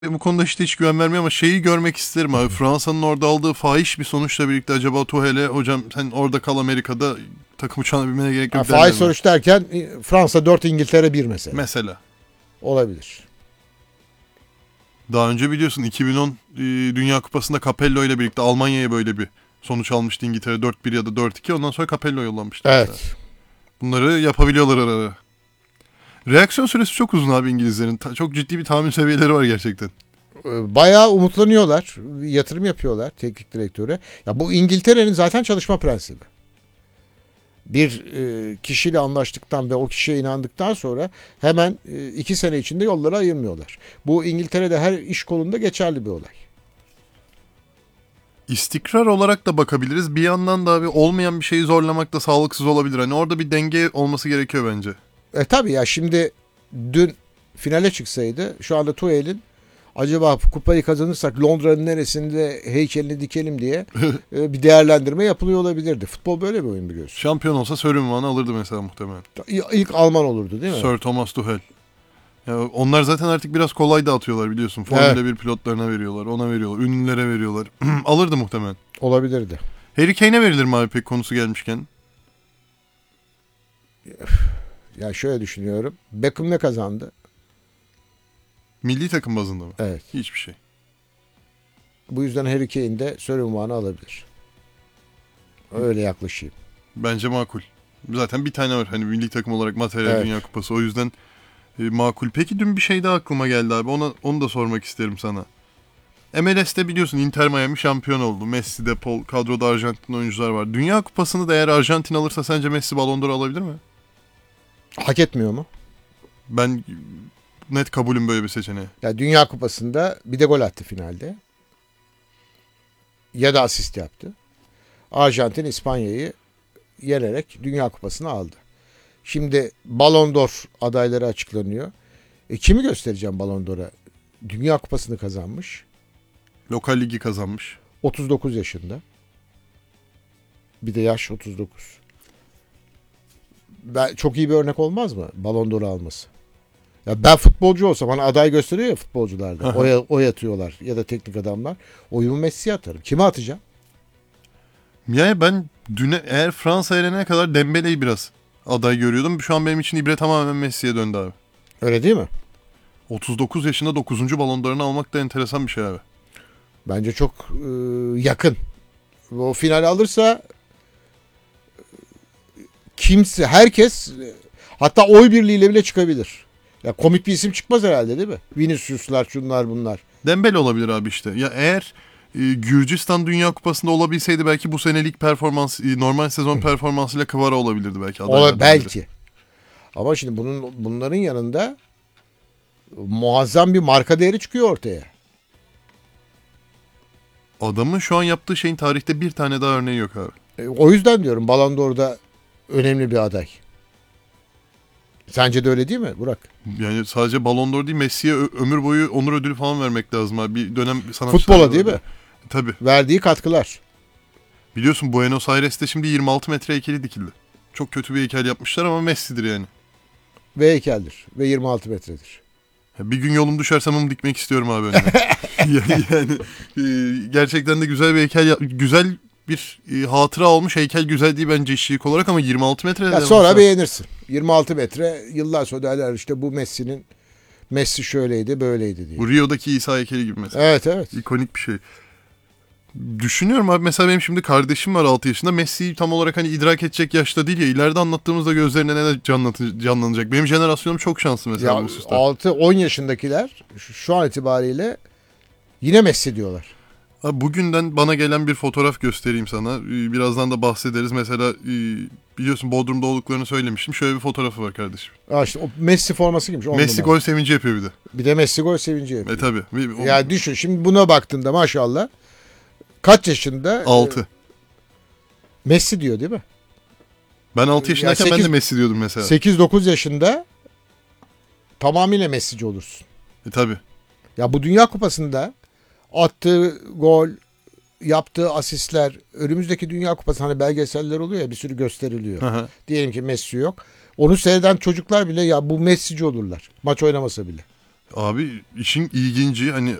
Bu konuda hiç güven vermiyor ama şeyi görmek isterim abi. Fransa'nın orada aldığı fahiş bir sonuçla birlikte acaba Tuchel'e hocam sen orada kal Amerika'da takım uçağına binmene gerek yok derler Faiz mi? sonuç derken Fransa 4 İngiltere 1 mesela. Mesela. Olabilir. Daha önce biliyorsun 2010 Dünya Kupası'nda Capello ile birlikte Almanya'ya böyle bir sonuç almıştı İngiltere 4-1 ya da 4-2. Ondan sonra Capello yollamıştı. Mesela. Evet. Bunları yapabiliyorlar ara ara. Reaksiyon süresi çok uzun abi İngilizlerin. Çok ciddi bir tahammül seviyeleri var gerçekten. Bayağı umutlanıyorlar. Yatırım yapıyorlar teknik direktöre. Ya bu İngiltere'nin zaten çalışma prensibi. Bir kişiyle anlaştıktan ve o kişiye inandıktan sonra hemen 2 sene içinde yolları ayırmıyorlar. Bu İngiltere'de her iş kolunda geçerli bir olay. İstikrar olarak da bakabiliriz. Bir yandan da abi olmayan bir şeyi zorlamak da sağlıksız olabilir. Hani orada bir denge olması gerekiyor bence. Tabii ya şimdi dün finale çıksaydı şu anda Tuchel'in acaba kupayı kazanırsak Londra'nın neresinde heykelini dikelim diye bir değerlendirme yapılıyor olabilirdi. Futbol böyle bir oyun biliyorsun. Şampiyon olsa Sir ünvanı alırdı mesela muhtemelen. İlk Alman olurdu değil mi? Sir Thomas Tuchel. Ya onlar zaten artık biraz kolay dağıtıyorlar biliyorsun. Formula 1 pilotlarına veriyorlar, ona veriyorlar, ünlülere veriyorlar. Alırdı muhtemelen. Olabilirdi. Harry Kane'e verilir mi abi pek konusu gelmişken? Ya şöyle düşünüyorum. Beckham ne kazandı? Milli takım bazında mı? Evet. Hiçbir şey. Bu yüzden Harry Kane de Sir unvanı alabilir. Öyle yaklaşayım. Bence makul. Zaten bir tane var hani milli takım olarak materyal Evet. Dünya Kupası. O yüzden makul. Peki dün bir şey daha aklıma geldi abi. Onu da sormak isterim sana. MLS'te biliyorsun Inter Miami şampiyon oldu. Messi, De Paul, kadroda Arjantin oyuncular var. Dünya Kupası'nı da eğer Arjantin alırsa sence Messi Ballon d'Or alabilir mi? Hak etmiyor mu? Ben net kabulüm böyle bir seçeneğe. Ya Dünya Kupası'nda bir de gol attı finalde. Ya da asist yaptı. Arjantin İspanya'yı yenerek Dünya Kupası'nı aldı. Şimdi Ballon d'Or adayları açıklanıyor. Kimi göstereceğim Ballon d'Or'a? Dünya Kupası'nı kazanmış. Lokal ligi kazanmış. 39 yaşında. Bir de yaş 39. Çok iyi bir örnek olmaz mı Ballon d'Or alması? Ya ben futbolcu olsam bana aday gösteriyor ya futbolcularda. Oy atıyorlar ya da teknik adamlar. Oyumu Messi'ye atarım. Kime atacağım? Yani ben eğer Fransa elene kadar Dembele'yi biraz aday görüyordum. Şu an benim için ibre tamamen Messi'ye döndü abi. Öyle değil mi? 39 yaşında 9. Ballon d'Or'unu almak da enteresan bir şey abi. Bence çok yakın. O final alırsa herkes hatta oy birliğiyle bile çıkabilir. Ya komik bir isim çıkmaz herhalde değil mi? Vinicius'lar, şunlar bunlar. Dembele olabilir abi işte. Ya eğer Gürcistan Dünya Kupası'nda olabilseydi belki bu senelik performans, normal sezon performansıyla Kvara olabilirdi belki. Belki. Ama şimdi bunların yanında muazzam bir marka değeri çıkıyor ortaya. Adamın şu an yaptığı şeyin tarihte bir tane daha örneği yok abi. O yüzden diyorum Ballon d'Or'da önemli bir aday. Sence de öyle değil mi Burak? Yani sadece Ballon d'Or değil Messi'ye ömür boyu onur ödülü falan vermek lazım abi. Bir dönem sanatçı. Futbola değil mi? Tabii. Verdiği katkılar. Biliyorsun Buenos Aires'te şimdi 26 metre heykeli dikildi. Çok kötü bir heykel yapmışlar ama Messi'dir yani. Ve heykeldir. Ve 26 metredir. Bir gün yolum düşerse mum dikmek istiyorum abi önüne. Yani gerçekten de güzel bir heykel, güzel bir hatıra olmuş. Heykel güzel değil bence işçilik olarak ama 26 metre. Ya sonra beğenirsin. 26 metre yıllar sonra derler işte bu Messi şöyleydi böyleydi diye. Bu Rio'daki İsa heykeli gibi mesela. Evet. İkonik bir şey. Düşünüyorum abi mesela benim şimdi kardeşim var 6 yaşında. Messi'yi tam olarak hani idrak edecek yaşta değil ya. İleride anlattığımızda gözlerine ne canlanacak. Benim jenerasyonum çok şanslı mesela Ya bu hususta. 6-10 yaşındakiler şu an itibariyle yine Messi diyorlar. Abi bugünden bana gelen bir fotoğraf göstereyim sana. Birazdan da bahsederiz. Mesela biliyorsun Bodrum'da olduklarını söylemiştim. Şöyle bir fotoğrafı var kardeşim. İşte o Messi forması giymiş. Messi gol sevinci yapıyor bir de. Bir de Messi gol sevinci yapıyor. Tabii. Yani düşün şimdi buna baktığında maşallah kaç yaşında? 6. Messi diyor değil mi? Ben 6 yaşındayken Ya ben de Messi diyordum mesela. 8-9 yaşında tamamıyla Messi'ci olursun. Tabii. Ya bu Dünya Kupası'nda attığı gol, yaptığı asistler, önümüzdeki Dünya Kupası hani belgeseller oluyor ya bir sürü gösteriliyor. Aha. Diyelim ki Messi yok. Onu seyreden çocuklar bile ya bu Messi'ci olurlar. Maç oynamasa bile. Abi işin ilginci hani